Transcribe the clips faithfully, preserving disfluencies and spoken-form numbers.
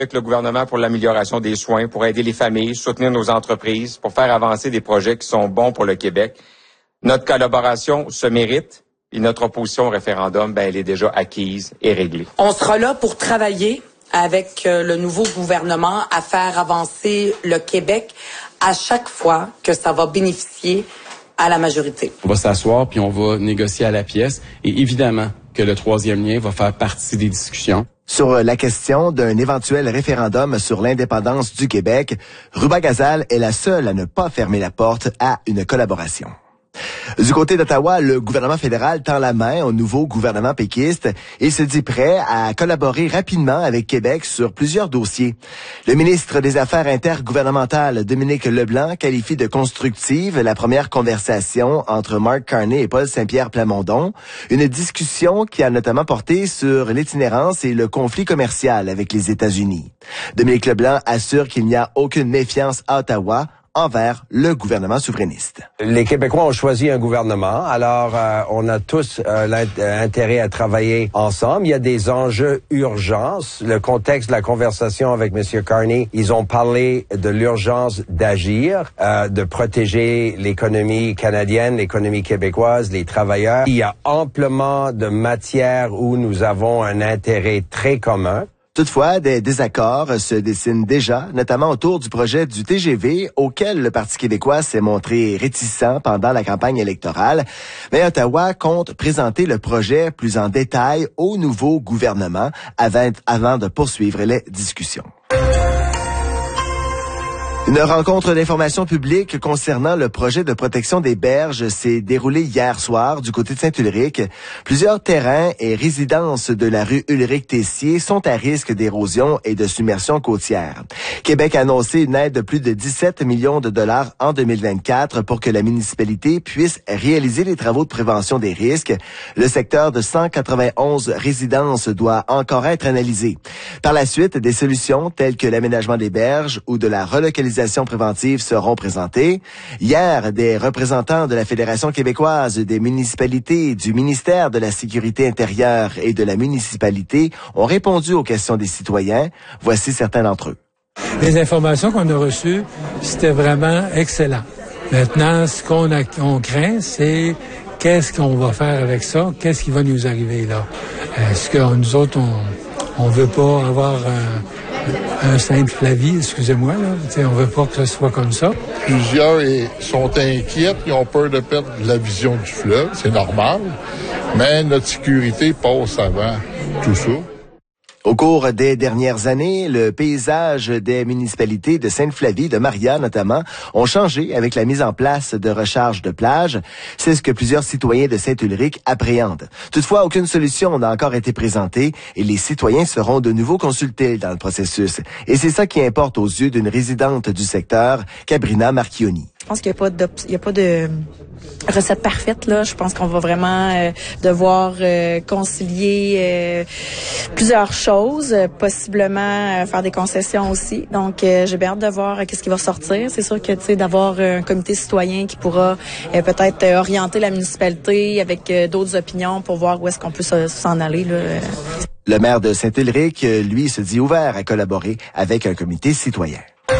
avec le gouvernement pour l'amélioration des soins, pour aider les familles, soutenir nos entreprises, pour faire avancer des projets qui sont bons pour le Québec. Notre collaboration se mérite et notre opposition au référendum, ben, elle est déjà acquise et réglée. On sera là pour travailler avec euh, le nouveau gouvernement à faire avancer le Québec à chaque fois que ça va bénéficier à la majorité. On va s'asseoir puis on va négocier à la pièce et évidemment que le troisième lien va faire partie des discussions. Sur la question d'un éventuel référendum sur l'indépendance du Québec, Ruba Gazal est la seule à ne pas fermer la porte à une collaboration. Du côté d'Ottawa, le gouvernement fédéral tend la main au nouveau gouvernement péquiste et se dit prêt à collaborer rapidement avec Québec sur plusieurs dossiers. Le ministre des Affaires intergouvernementales, Dominique Leblanc, qualifie de constructive la première conversation entre Mark Carney et Paul Saint-Pierre Plamondon, une discussion qui a notamment porté sur l'itinérance et le conflit commercial avec les États-Unis. Dominique Leblanc assure qu'il n'y a aucune méfiance à Ottawa envers le gouvernement souverainiste. Les Québécois ont choisi un gouvernement, alors euh, on a tous euh, l'intérêt à travailler ensemble. Il y a des enjeux urgents. Le contexte de la conversation avec M. Carney, ils ont parlé de l'urgence d'agir, euh, de protéger l'économie canadienne, l'économie québécoise, les travailleurs. Il y a amplement de matière où nous avons un intérêt très commun. Toutefois, des désaccords se dessinent déjà, notamment autour du projet du T G V auquel le Parti québécois s'est montré réticent pendant la campagne électorale. Mais Ottawa compte présenter le projet plus en détail au nouveau gouvernement avant, avant de poursuivre les discussions. Une rencontre d'information publique concernant le projet de protection des berges s'est déroulée hier soir du côté de Saint-Ulrich. Plusieurs terrains et résidences de la rue Ulrich-Tessier sont à risque d'érosion et de submersion côtière. Québec a annoncé une aide de plus de dix-sept millions de dollars en deux mille vingt-quatre pour que la municipalité puisse réaliser les travaux de prévention des risques. Le secteur de cent quatre-vingt-onze résidences doit encore être analysé. Par la suite, des solutions telles que l'aménagement des berges ou de la relocalisation préventives seront présentées. Hier, des représentants de la Fédération québécoise des municipalités, du ministère de la Sécurité intérieure et de la municipalité ont répondu aux questions des citoyens. Voici certains d'entre eux. Les informations qu'on a reçues, c'était vraiment excellent. Maintenant, ce qu'on a, on craint, c'est qu'est-ce qu'on va faire avec ça? Qu'est-ce qui va nous arriver là? Est-ce que nous autres, on, on veut pas avoir un un Sainte-Flavie, excusez-moi, là. T'sais, on veut pas que ce soit comme ça. Plusieurs sont inquiets, ils ont peur de perdre la vision du fleuve, c'est normal, mais notre sécurité passe avant tout ça. Au cours des dernières années, le paysage des municipalités de Sainte-Flavie, de Maria notamment, ont changé avec la mise en place de recharges de plage. C'est ce que plusieurs citoyens de Saint-Ulrich appréhendent. Toutefois, aucune solution n'a encore été présentée et les citoyens seront de nouveau consultés dans le processus. Et c'est ça qui importe aux yeux d'une résidente du secteur, Cabrina Marchioni. Je pense qu'il n'y a pas de, il y a pas de recette parfaite là. Je pense qu'on va vraiment euh, devoir euh, concilier euh, plusieurs choses, euh, possiblement euh, faire des concessions aussi. Donc, euh, j'ai bien hâte de voir euh, qu'est-ce qui va sortir. C'est sûr que tu sais d'avoir euh, un comité citoyen qui pourra euh, peut-être euh, orienter la municipalité avec euh, d'autres opinions pour voir où est-ce qu'on peut s'en aller là. Le maire de Saint-Ulrich, lui, se dit ouvert à collaborer avec un comité citoyen.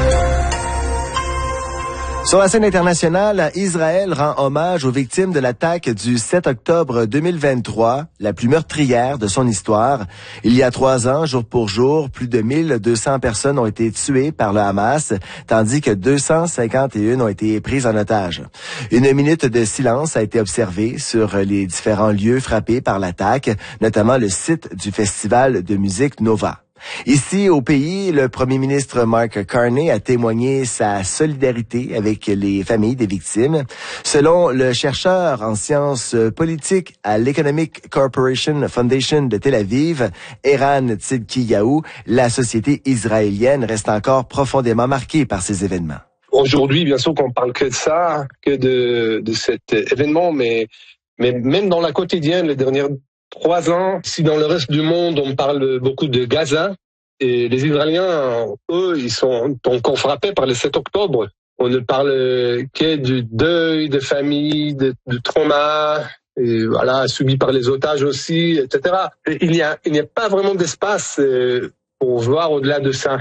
Sur la scène internationale, Israël rend hommage aux victimes de l'attaque du sept octobre deux mille vingt-trois, la plus meurtrière de son histoire. Il y a trois ans, jour pour jour, plus de mille deux cents personnes ont été tuées par le Hamas, tandis que deux cent cinquante et un ont été prises en otage. Une minute de silence a été observée sur les différents lieux frappés par l'attaque, notamment le site du festival de musique Nova. Ici, au pays, le premier ministre Mark Carney a témoigné sa solidarité avec les familles des victimes. Selon le chercheur en sciences politiques à l'Economic Corporation Foundation de Tel Aviv, Eran Tzidkiyahu, la société israélienne reste encore profondément marquée par ces événements. Aujourd'hui, bien sûr qu'on parle que de ça, que de, de cet événement, mais, mais même dans la quotidienne, les dernières trois ans, si dans le reste du monde, on parle beaucoup de Gaza, et les Israéliens, eux, ils sont encore frappés par le sept octobre. On ne parle que du deuil de famille, de, du trauma, et voilà, subi par les otages aussi, et cetera. Et il n'y a, il n'y a pas vraiment d'espace euh, pour voir au-delà de ça.